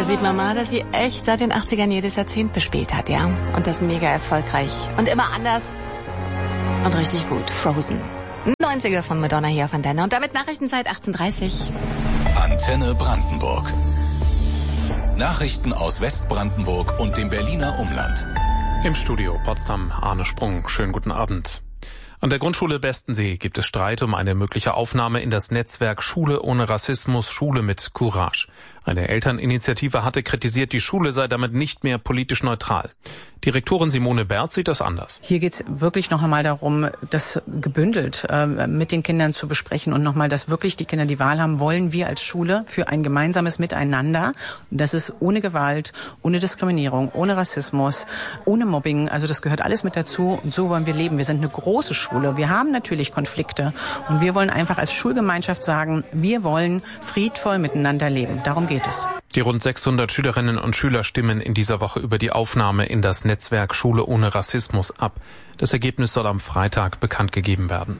sieht man mal, dass sie echt seit den 80ern jedes Jahrzehnt bespielt hat, ja. Und das mega erfolgreich. Und immer anders. Und richtig gut. Frozen. 90er von Madonna hier auf Antenne. Und damit Nachrichtenzeit 18:30. Antenne Brandenburg. Nachrichten aus Westbrandenburg und dem Berliner Umland. Im Studio Potsdam, Arne Sprung. Schönen guten Abend. An der Grundschule Bestensee gibt es Streit um eine mögliche Aufnahme in das Netzwerk Schule ohne Rassismus, Schule mit Courage. Eine Elterninitiative hatte kritisiert, die Schule sei damit nicht mehr politisch neutral. Direktorin Simone Berth sieht das anders. Hier geht es wirklich noch einmal darum, das gebündelt mit den Kindern zu besprechen und nochmal, dass wirklich die Kinder die Wahl haben, wollen wir als Schule für ein gemeinsames Miteinander. Und das ist ohne Gewalt, ohne Diskriminierung, ohne Rassismus, ohne Mobbing. Also das gehört alles mit dazu und so wollen wir leben. Wir sind eine große Schule. Wir haben natürlich Konflikte und wir wollen einfach als Schulgemeinschaft sagen, wir wollen friedvoll miteinander leben. Darum geht es. Die rund 600 Schülerinnen und Schüler stimmen in dieser Woche über die Aufnahme in das Netzwerk Schule ohne Rassismus ab. Das Ergebnis soll am Freitag bekannt gegeben werden.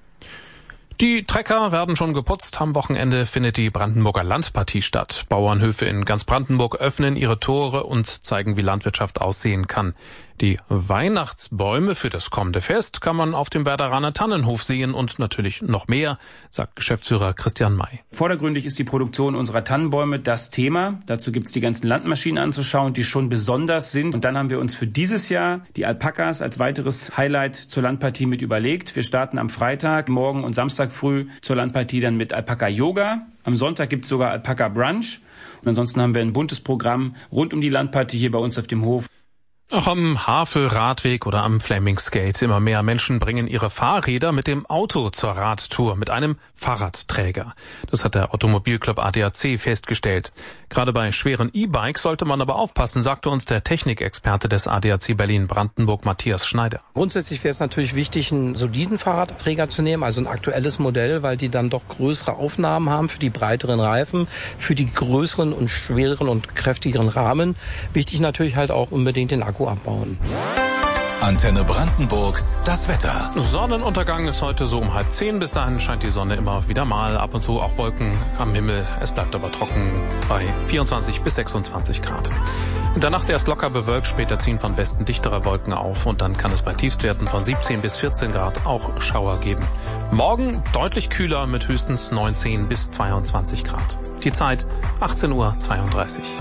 Die Trecker werden schon geputzt. Am Wochenende findet die Brandenburger Landpartie statt. Bauernhöfe in ganz Brandenburg öffnen ihre Tore und zeigen, wie Landwirtschaft aussehen kann. Die Weihnachtsbäume für das kommende Fest kann man auf dem Werderaner Tannenhof sehen und natürlich noch mehr, sagt Geschäftsführer Christian May. Vordergründig ist die Produktion unserer Tannenbäume das Thema. Dazu gibt's die ganzen Landmaschinen anzuschauen, die schon besonders sind. Und dann haben wir uns für dieses Jahr die Alpakas als weiteres Highlight zur Landpartie mit überlegt. Wir starten am Freitag, morgen und Samstag früh zur Landpartie dann mit Alpaka-Yoga. Am Sonntag gibt's sogar Alpaka-Brunch. Und ansonsten haben wir ein buntes Programm rund um die Landpartie hier bei uns auf dem Hof. Auch am Havel-Radweg oder am Flemingskate. Immer mehr Menschen bringen ihre Fahrräder mit dem Auto zur Radtour, mit einem Fahrradträger. Das hat der Automobilclub ADAC festgestellt. Gerade bei schweren E-Bikes sollte man aber aufpassen, sagte uns der Technikexperte des ADAC Berlin-Brandenburg, Matthias Schneider. Grundsätzlich wäre es natürlich wichtig, einen soliden Fahrradträger zu nehmen, also ein aktuelles Modell, weil die dann doch größere Aufnahmen haben für die breiteren Reifen, für die größeren und schwereren und kräftigeren Rahmen. Wichtig natürlich halt auch unbedingt den Akku abbauen. Antenne Brandenburg, das Wetter. Sonnenuntergang ist heute so um 9:30. Bis dahin scheint die Sonne immer wieder mal, ab und zu auch Wolken am Himmel. Es bleibt aber trocken bei 24 bis 26 Grad. In der Nacht erst locker bewölkt, später ziehen von Westen dichtere Wolken auf und dann kann es bei Tiefstwerten von 17 bis 14 Grad auch Schauer geben. Morgen deutlich kühler mit höchstens 19 bis 22 Grad. Die Zeit 18:32 Uhr.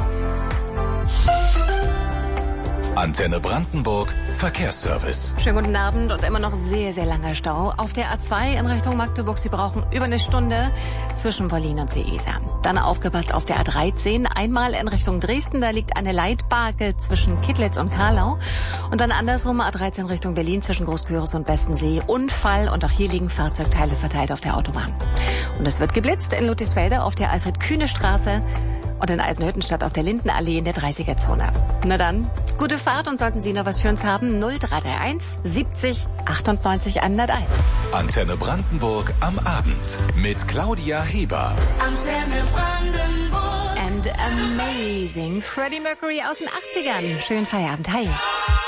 Antenne Brandenburg, Verkehrsservice. Schönen guten Abend und immer noch sehr, sehr langer Stau. Auf der A2 in Richtung Magdeburg. Sie brauchen über eine Stunde zwischen Berlin und Seeisar. Dann aufgepasst auf der A13. Einmal in Richtung Dresden. Da liegt eine Leitbarke zwischen Kittlitz und Karlau. Und dann andersrum A13 Richtung Berlin zwischen Großküritz und Bestensee. Unfall und auch hier liegen Fahrzeugteile verteilt auf der Autobahn. Und es wird geblitzt in Ludwigsfelde auf der Alfred-Kühne-Straße. Und in Eisenhüttenstadt auf der Lindenallee in der 30er-Zone. Na dann, gute Fahrt und sollten Sie noch was für uns haben, 0331 70 98 101. Antenne Brandenburg am Abend mit Claudia Heber. Antenne Brandenburg. And amazing. Freddie Mercury aus den 80ern. Schönen Feierabend. Hi.